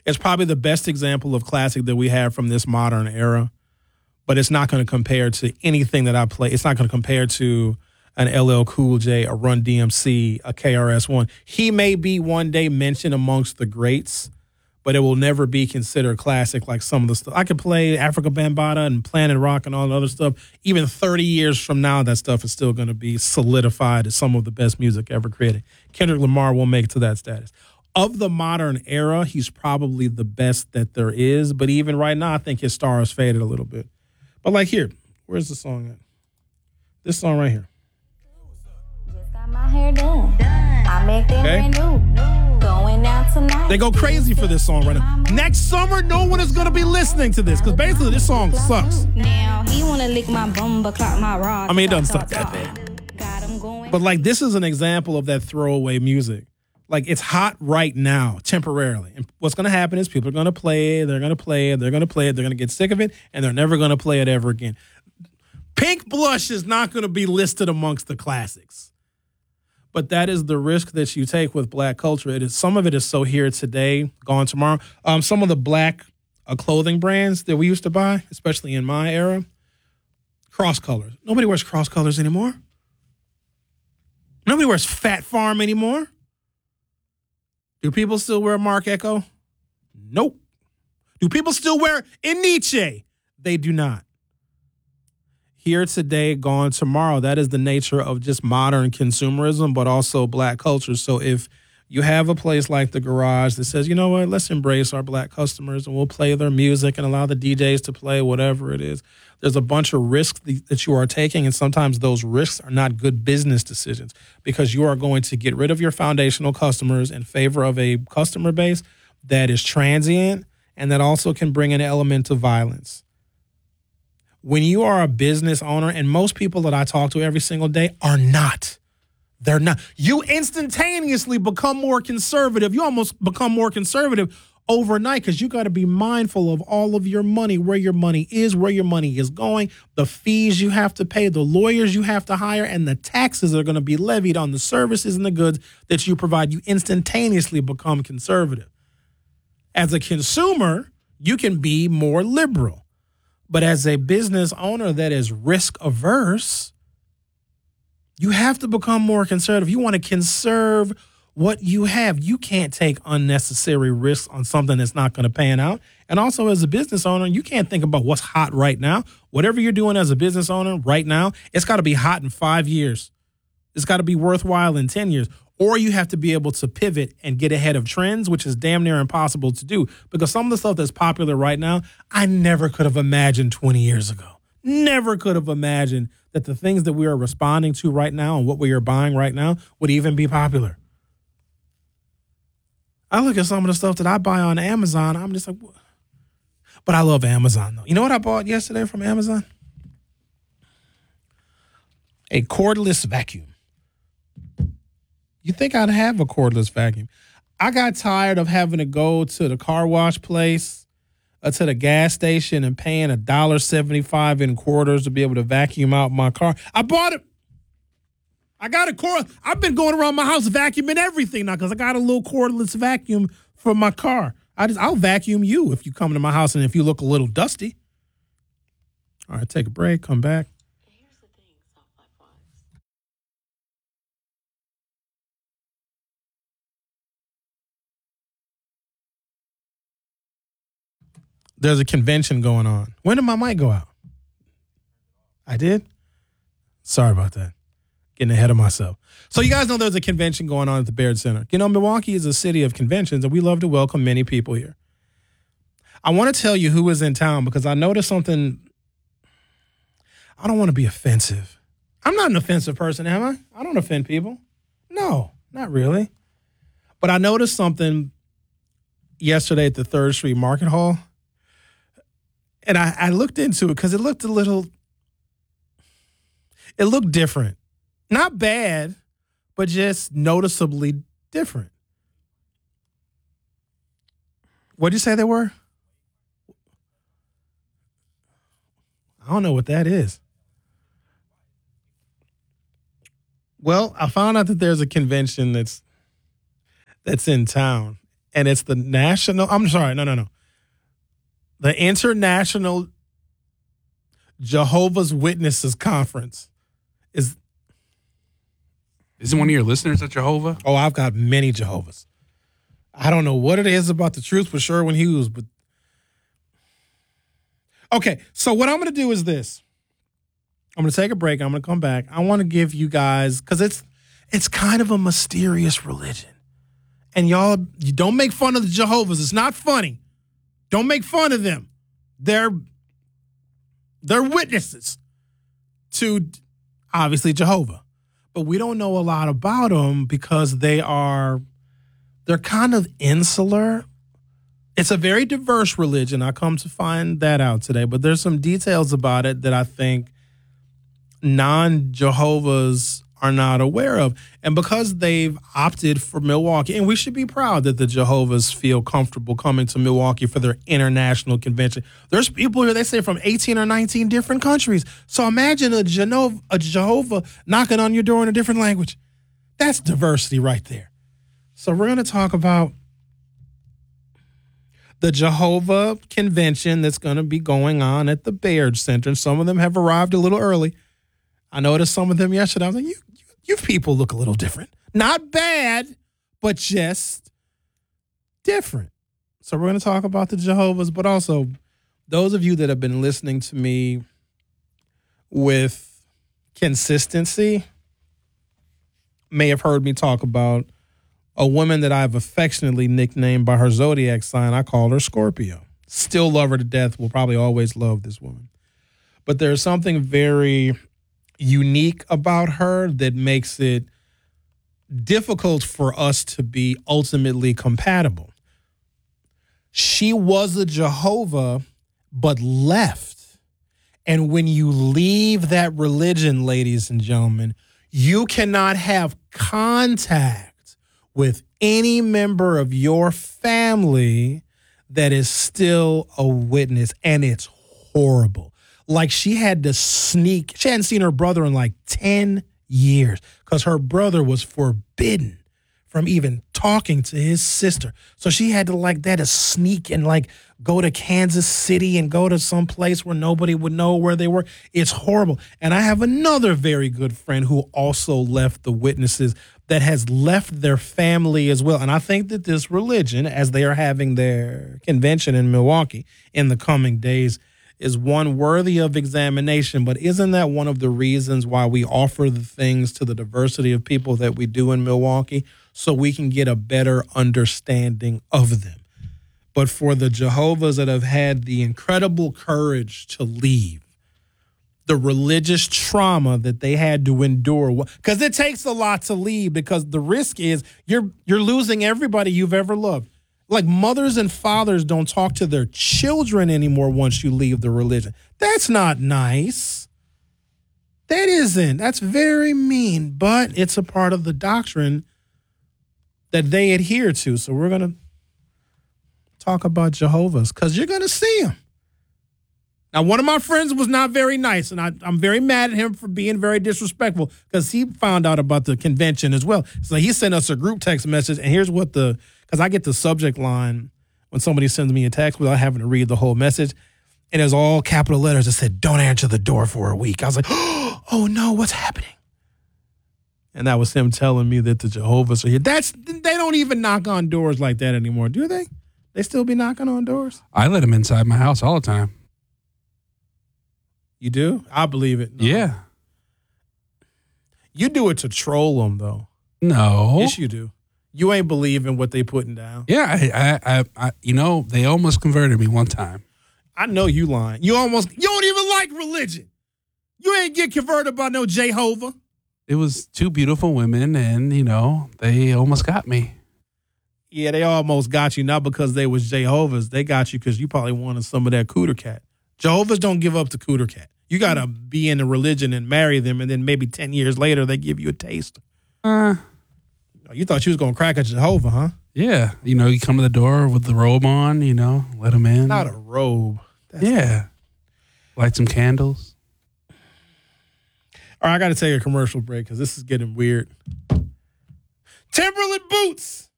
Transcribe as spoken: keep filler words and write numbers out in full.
It's probably the best example of classic that we have from this modern era, but it's not going to compare to anything that I play. It's not going to compare to an L L Cool J, a Run D M C, a K R S One. He may be one day mentioned amongst the greats, but it will never be considered classic like some of the stuff. I could play Africa Bambaataa and Planet Rock and all the other stuff. Even thirty years from now, that stuff is still going to be solidified as some of the best music ever created. Kendrick Lamar won't make it to that status. Of the modern era, he's probably the best that there is. But even right now, I think his star has faded a little bit. But like here, where's the song at? This song right here. Just got my hair done. I make them Okay. brand new. Going out tonight. They go crazy for this song right now. Next summer, no one is going to be listening to this because basically this song sucks. Now he wanna lick my bum, but clock my rod. I mean, it doesn't suck that bad. Got him going. But like this is an example of that throwaway music. Like it's hot right now, temporarily. And what's going to happen is people are going to play it, they're going to play it, they're going to play it, they're going to get sick of it, and they're never going to play it ever again. Pink Blush is not going to be listed amongst the classics. But that is the risk that you take with black culture. It is some of it is so here today, gone tomorrow. Um, some of the black uh, clothing brands that we used to buy, especially in my era, cross colors. Nobody wears cross colors anymore. Nobody wears Fat Farm anymore. Do people still wear Marc Ecko? Nope. Do people still wear Iniche? They do not. Here today, gone tomorrow. That is the nature of just modern consumerism, but also black culture. So if you have a place like The Garage that says, you know what, let's embrace our black customers and we'll play their music and allow the D Js to play whatever it is, there's a bunch of risks that you are taking, and sometimes those risks are not good business decisions because you are going to get rid of your foundational customers in favor of a customer base that is transient and that also can bring an element of violence. When you are a business owner, and most people that I talk to every single day are not, they're not. You instantaneously become more conservative. You almost become more conservative overnight because you got to be mindful of all of your money, where your money is, where your money is going, the fees you have to pay, the lawyers you have to hire, and the taxes that are going to be levied on the services and the goods that you provide. You instantaneously become conservative. As a consumer, you can be more liberal. But as a business owner that is risk averse, you have to become more conservative. You want to conserve what you have. You can't take unnecessary risks on something that's not going to pan out. And also as a business owner, you can't think about what's hot right now. Whatever you're doing as a business owner right now, it's got to be hot in five years. It's got to be worthwhile in ten years. Or you have to be able to pivot and get ahead of trends, which is damn near impossible to do. Because some of the stuff that's popular right now, I never could have imagined twenty years ago. Never could have imagined that the things that we are responding to right now and what we are buying right now would even be popular. I look at some of the stuff that I buy on Amazon, I'm just like, what? But I love Amazon, though. You know what I bought yesterday from Amazon? A cordless vacuum. You think I'd have a cordless vacuum? I got tired of having to go to the car wash place or to the gas station and paying one dollar and seventy-five cents in quarters to be able to vacuum out my car. I bought it. I got a cord. I've been going around my house vacuuming everything now because I got a little cordless vacuum for my car. I just, I'll vacuum you if you come to my house and if you look a little dusty. All right, take a break, come back. There's a convention going on. When did my mic go out? I did? Sorry about that. Getting ahead of myself. So you guys know there's a convention going on at the Baird Center. You know, Milwaukee is a city of conventions, and we love to welcome many people here. I want to tell you who is in town because I noticed something. I don't want to be offensive. I'm not an offensive person, am I? I don't offend people. No, not really. But I noticed something yesterday at the Third Street Market Hall. And I, I looked into it because it looked a little, it looked different. Not bad, but just noticeably different. What did you say they were? I don't know what that is. Well, I found out that there's a convention that's that's in town. and it's the national. I'm sorry, no, no, no. The International Jehovah's Witnesses Conference is. Isn't one of your listeners at Jehovah? Oh, I've got many Jehovah's. I don't know what it is about the truth for Sherwin Hughes, but okay. So what I'm going to do is this. I'm going to take a break. I'm going to come back. I want to give you guys, because it's it's kind of a mysterious religion, and y'all, you don't make fun of the Jehovah's. It's not funny. Don't make fun of them. They're they're witnesses to obviously Jehovah. But we don't know a lot about them because they are, they're kind of insular. It's a very diverse religion. I come to find that out today. But there's some details about it that I think non-Jehovah's are not aware of. And because they've opted for Milwaukee, and we should be proud that the Jehovah's feel comfortable coming to Milwaukee for their international convention. There's people here, they say, from eighteen or nineteen different countries. So imagine a, Genova, a Jehovah knocking on your door in a different language. That's diversity right there. So we're going to talk about the Jehovah convention that's going to be going on at the Baird Center. Some of them have arrived a little early. I noticed some of them yesterday. I was like, you, you, you people look a little different. Not bad, but just different. So we're going to talk about the Jehovah's, but also those of you that have been listening to me with consistency may have heard me talk about a woman that I've affectionately nicknamed by her zodiac sign. I call her Scorpio. Still love her to death. Will probably always love this woman. But there's something very unique about her that makes it difficult for us to be ultimately compatible. She was a Jehovah, but left. And when you leave that religion, ladies and gentlemen, you cannot have contact with any member of your family that is still a witness. And it's horrible. Like she had to sneak. She hadn't seen her brother in like ten years because her brother was forbidden from even talking to his sister. So she had to like that to sneak and like go to Kansas City and go to some place where nobody would know where they were. It's horrible. And I have another very good friend who also left the witnesses that has left their family as well. And I think that this religion, as they are having their convention in Milwaukee in the coming days, is one worthy of examination. But isn't that one of the reasons why we offer the things to the diversity of people that we do in Milwaukee, so we can get a better understanding of them? But for the Jehovah's that have had the incredible courage to leave, the religious trauma that they had to endure, because it takes a lot to leave, because the risk is you're you're losing everybody you've ever loved. Like mothers and fathers don't talk to their children anymore once you leave the religion. That's not nice. That isn't. That's very mean, but it's a part of the doctrine that they adhere to. So we're going to talk about Jehovah's because you're going to see them. Now, one of my friends was not very nice, and I, I'm very mad at him for being very disrespectful because he found out about the convention as well. So he sent us a group text message, and here's what the, because I get the subject line when somebody sends me a text without having to read the whole message, and it was all capital letters that said, "Don't answer the door for a week." I was like, oh no, what's happening? And that was him telling me that the Jehovah's are here. That's, they don't even knock on doors like that anymore, do they? They still be knocking on doors? I let them inside my house all the time. You do? I believe it. No. Yeah. You do it to troll them, though. No. Yes, you do. You ain't believing what they putting down. Yeah, I, I, I, I, you know, they almost converted me one time. I know you lying. You almost, you don't even like religion. You ain't get converted by no Jehovah. It was two beautiful women, and, you know, they almost got me. Yeah, they almost got you, not because they was Jehovah's. They got you because you probably wanted some of that cooter cat. Jehovah's don't give up the cooter cat. You got to be in the religion and marry them, and then maybe ten years later, they give you a taste. Uh, you thought you was going to crack a Jehovah, huh? Yeah. You know, you come to the door with the robe on, you know, let them in. Not a robe. That's yeah. Light some candles. All right, I got to take a commercial break because this is getting weird. Timberland boots.